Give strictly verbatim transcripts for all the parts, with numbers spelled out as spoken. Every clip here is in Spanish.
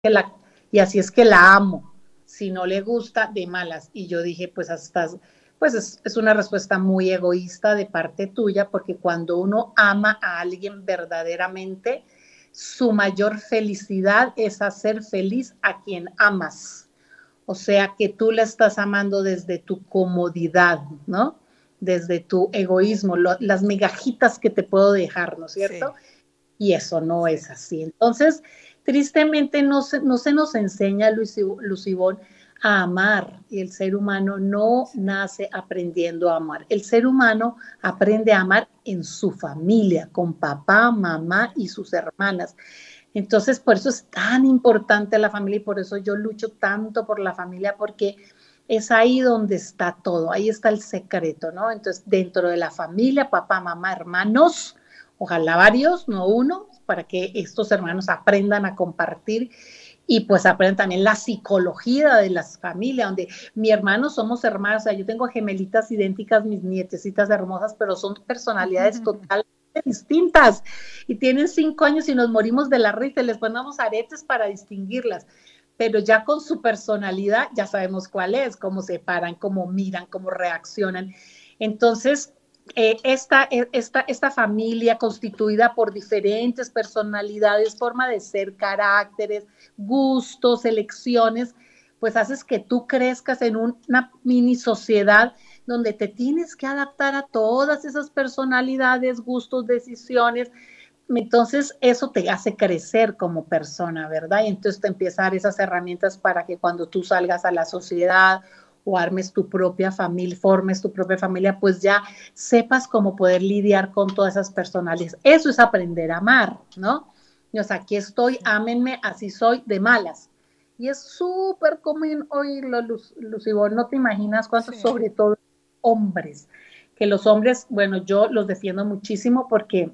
que la, y así es que la amo. Si no le gusta, de malas. Y yo dije, pues hasta, pues es, es una respuesta muy egoísta de parte tuya, porque cuando uno ama a alguien verdaderamente, su mayor felicidad es hacer feliz a quien amas. O sea, que tú le estás amando desde tu comodidad, ¿no? Desde tu egoísmo, lo, las migajitas que te puedo dejar, ¿no es cierto? Sí. Y eso no es así. Entonces, tristemente no se, no se nos enseña, Lucibón, a amar. Y el ser humano no nace aprendiendo a amar. El ser humano aprende a amar en su familia, con papá, mamá y sus hermanas. Entonces, por eso es tan importante la familia y por eso yo lucho tanto por la familia, porque es ahí donde está todo, ahí está el secreto, ¿no? Entonces, dentro de la familia, papá, mamá, hermanos, ojalá varios, no uno, para que estos hermanos aprendan a compartir y pues aprendan también la psicología de las familias, donde mi hermano somos hermanos, o sea, yo tengo gemelitas idénticas, mis nietecitas hermosas, pero son personalidades totalmente distintas y tienen cinco años y nos morimos de la risa y les ponemos aretes para distinguirlas, pero ya con su personalidad ya sabemos cuál es, cómo se paran, cómo miran, cómo reaccionan. Entonces, eh, esta, esta, esta familia constituida por diferentes personalidades, forma de ser, caracteres, gustos, elecciones, pues haces que tú crezcas en una mini sociedad donde te tienes que adaptar a todas esas personalidades, gustos, decisiones. Entonces eso te hace crecer como persona, ¿verdad? Y entonces te empiezan a dar esas herramientas para que cuando tú salgas a la sociedad o armes tu propia familia, formes tu propia familia, pues ya sepas cómo poder lidiar con todas esas personalidades. Eso es aprender a amar, ¿no? O sea, aquí estoy, Sí. ámenme, así soy, de malas. Y es súper común oírlo, Lucibor, no te imaginas cuántos, Sí. sobre todo hombres, que los hombres, bueno, yo los defiendo muchísimo porque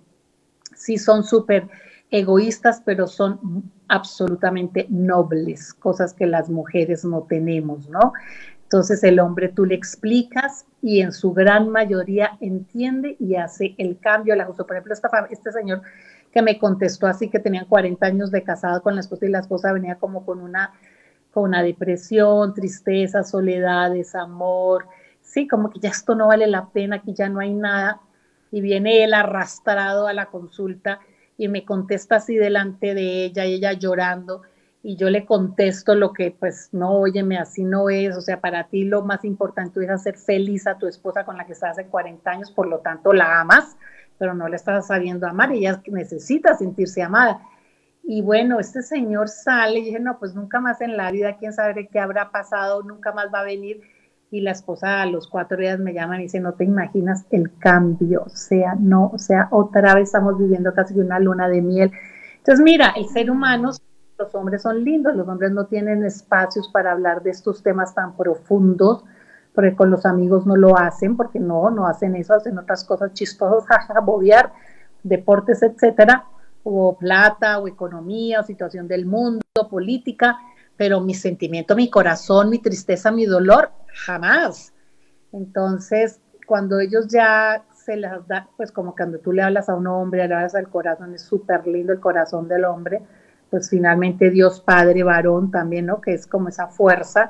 sí son súper egoístas, pero son absolutamente nobles, cosas que las mujeres no tenemos, ¿no? Entonces el hombre tú le explicas y en su gran mayoría entiende y hace el cambio al ajuste. Por ejemplo, esta, este señor que me contestó así que tenían cuarenta años de casado con la esposa y la esposa venía como con una, con una depresión, tristeza, soledad, desamor, sí, como que ya esto no vale la pena, que ya no hay nada, y viene él arrastrado a la consulta y me contesta así delante de ella y ella llorando y yo le contesto lo que pues no, óyeme, así no es, o sea, para ti lo más importante es hacer feliz a tu esposa con la que estás hace cuarenta años, por lo tanto la amas, pero no la estás sabiendo amar, ella necesita sentirse amada. Y bueno, este señor sale y dije, no, pues nunca más en la vida, quién sabe qué habrá pasado, nunca más va a venir. Y la esposa a los cuatro días me llama y dice, no te imaginas el cambio, o sea, no, o sea, otra vez estamos viviendo casi una luna de miel. Entonces, mira, el ser humano, Mm. los hombres son lindos, los hombres no tienen espacios para hablar de estos temas tan profundos, porque con los amigos no lo hacen, porque no, no hacen eso, hacen otras cosas chistosas, jaja, bobear, deportes, etcétera, o plata, o economía, o situación del mundo, política, pero mi sentimiento, mi corazón, mi tristeza, mi dolor, jamás. Entonces, cuando ellos ya se les da, pues como cuando tú le hablas a un hombre, le hablas al corazón, es súper lindo el corazón del hombre, pues finalmente Dios Padre, varón también, ¿no? Que es como esa fuerza,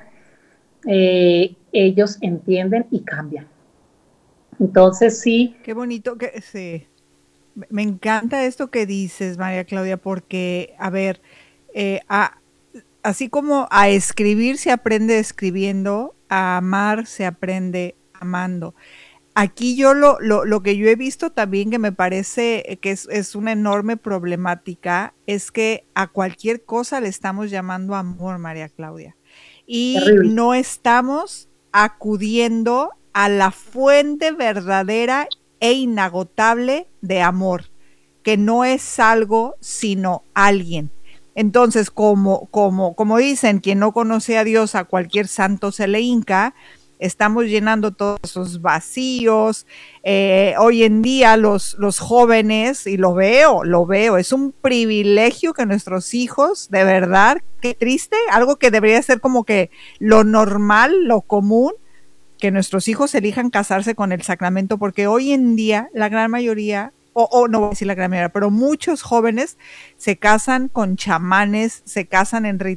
eh, ellos entienden y cambian. Entonces, sí. Qué bonito que sí. Me encanta esto que dices, María Claudia, porque, a ver, eh, a, así como a escribir se aprende escribiendo, a amar se aprende amando. Aquí yo lo, lo, lo que yo he visto también que me parece que es, es una enorme problemática es que a cualquier cosa le estamos llamando amor, María Claudia. Y Terrible. no estamos acudiendo a la fuente verdadera e inagotable de amor, que no es algo, sino alguien. Entonces, como, como, como dicen, quien no conoce a Dios, a cualquier santo se le hinca, estamos llenando todos esos vacíos. Eh, hoy en día los, los jóvenes, y lo veo, lo veo, es un privilegio que nuestros hijos, de verdad, qué triste, algo que debería ser como que lo normal, lo común, que nuestros hijos elijan casarse con el sacramento, porque hoy en día la gran mayoría o, o no voy a decir la gran mayoría, pero muchos jóvenes se casan con chamanes, se casan en